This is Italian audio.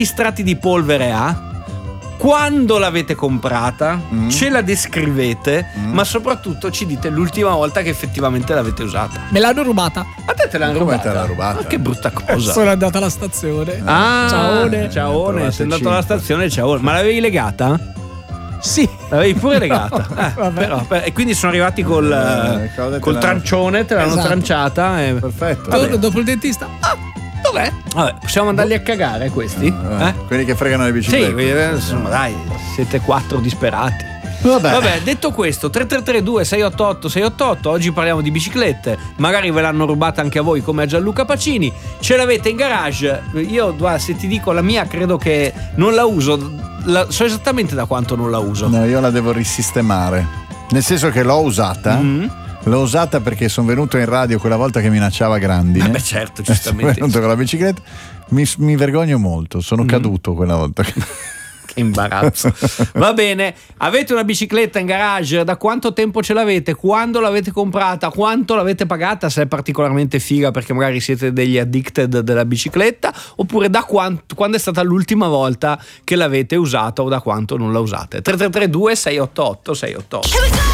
strati di polvere ha, quando l'avete comprata, ce la descrivete, ma soprattutto ci dite l'ultima volta che effettivamente l'avete usata. Me l'hanno rubata. A te l'hanno Come rubata? te l'ha rubata? Ma che brutta cosa. Sono andata alla stazione. Ciaone, Trovate sei andato 5. alla stazione, ciaone. Ma l'avevi legata? Sì. L'avevi pure legata. E quindi sono arrivati col trancione, te l'hanno Esatto. tranciata. Perfetto. Torno dopo il dentista. Dov'è? Vabbè, possiamo mandarli a cagare questi? Quelli che fregano le Sì, biciclette. insomma, dai, siete 4 disperati. Vabbè. Vabbè, detto questo, 333-2688-688, oggi parliamo di biciclette, magari ve l'hanno rubata anche a voi come a Gianluca Pacini, ce l'avete in garage. Io, se ti dico la mia, credo che non la uso, so esattamente da quanto non la uso. No, io la devo risistemare. Nel senso che l'ho usata. L'ho usata perché sono venuto in radio quella volta che minacciava Grandine. Beh, certo, Sono giustamente. venuto con la bicicletta. Mi vergogno molto. Sono caduto quella volta. Che imbarazzo. Va bene, avete una bicicletta in garage, da quanto tempo ce l'avete? Quando l'avete comprata? Quanto l'avete pagata? Se è particolarmente figa perché magari siete degli addicted della bicicletta, oppure da quando è stata l'ultima volta che l'avete usata o da quanto non la usate? 333-2688-688.